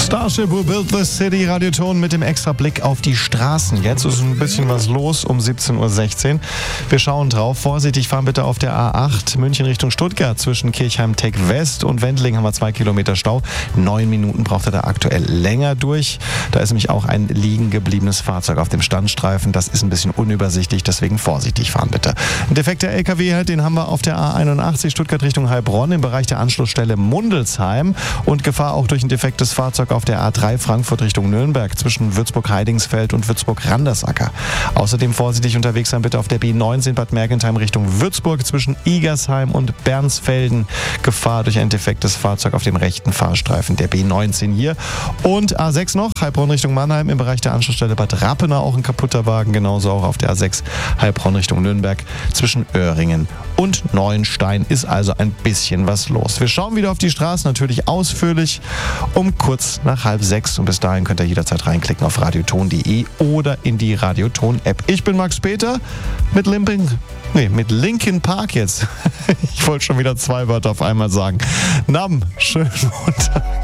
Starship Who Built the City, Radioton mit dem extra Blick auf die Straßen. Jetzt ist ein bisschen was los um 17.16 Uhr. Wir schauen drauf. Vorsichtig fahren bitte auf der A8 München Richtung Stuttgart. Zwischen Kirchheim-Tech West und Wendling haben wir 2 Kilometer Stau. 9 Minuten braucht er da aktuell länger durch. Da ist nämlich auch ein liegen gebliebenes Fahrzeug auf dem Standstreifen. Das ist ein bisschen unübersichtlich, deswegen vorsichtig fahren bitte. Ein defekter LKW, den haben wir auf der A81 Stuttgart Richtung Heilbronn im Bereich der Anschlussstelle Mundelsheim. Und Gefahr auch durch ein defektes Fahrzeug auf der A3 Frankfurt Richtung Nürnberg zwischen Würzburg-Heidingsfeld und Würzburg-Randersacker. Außerdem vorsichtig unterwegs sein bitte auf der B19 Bad Mergentheim Richtung Würzburg zwischen Igersheim und Bernsfelden. Gefahr durch ein defektes Fahrzeug auf dem rechten Fahrstreifen der B19 hier. Und A6 noch, Heilbronn Richtung Mannheim im Bereich der Anschlussstelle Bad Rappenau auch ein kaputter Wagen. Genauso auch auf der A6 Heilbronn Richtung Nürnberg zwischen Öhringen und Neuenstein ist also ein bisschen was los. Wir schauen wieder auf die Straßen, natürlich ausführlich um kurz nach 5:30 und bis dahin könnt ihr jederzeit reinklicken auf radioton.de oder in die Radioton-App. Ich bin Max Peter mit Linkin Park jetzt. Ich wollte schon wieder 2 Wörter auf einmal sagen. Nam, schönen Montag.